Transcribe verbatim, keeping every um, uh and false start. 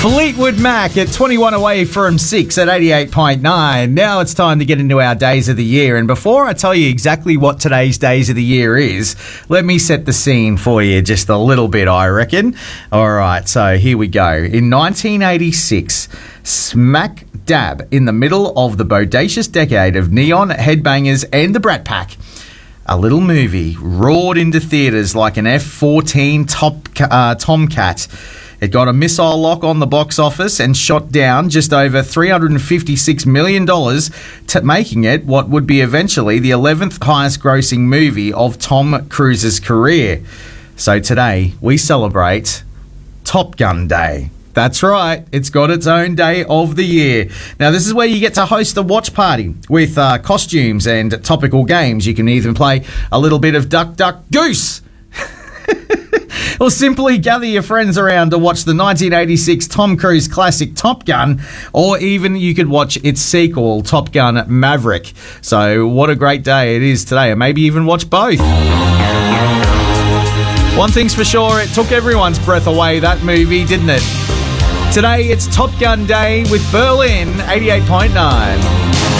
Fleetwood Mac at twenty-one away from six at eighty-eight point nine. Now it's time to get into our days of the year. And before I tell you exactly what today's days of the year is, let me set the scene for you just a little bit, I reckon. All right, so here we go. In nineteen eighty-six, smack dab in the middle of the bodacious decade of Neon, Headbangers and the Brat Pack, a little movie roared into theatres like an F fourteen top, uh, Tomcat. It got a missile lock on the box office and shot down just over three hundred fifty-six million dollars, t- making it what would be eventually the eleventh highest grossing movie of Tom Cruise's career. So today, we celebrate Top Gun Day. That's right, it's got its own day of the year. Now, this is where you get to host a watch party with uh, costumes and topical games. You can even play a little bit of Duck, Duck, Goose. Or simply gather your friends around to watch the nineteen eighty-six Tom Cruise classic Top Gun, or even you could watch its sequel, Top Gun Maverick. So what a great day it is today, and maybe even watch both. One thing's for sure, it took everyone's breath away, that movie, didn't it? Today it's Top Gun Day with Berlin, eighty-eight point nine.